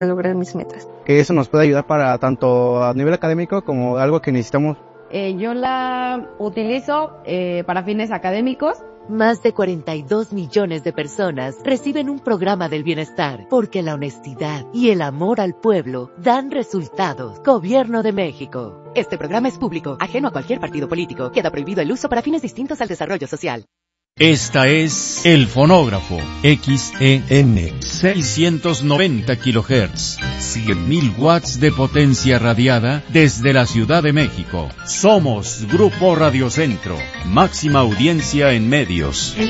lograr mis metas. Que eso nos puede ayudar para tanto a nivel académico como algo que necesitamos. Yo la utilizo para fines académicos. Más de 42 millones de personas reciben un programa del bienestar porque la honestidad y el amor al pueblo dan resultados. Gobierno de México. Este programa es público, ajeno a cualquier partido político. Queda prohibido el uso para fines distintos al desarrollo social. Esta es El Fonógrafo, XEN, 690 kHz, 100.000 watts de potencia radiada desde la Ciudad de México. Somos Grupo Radio Centro, máxima audiencia en medios.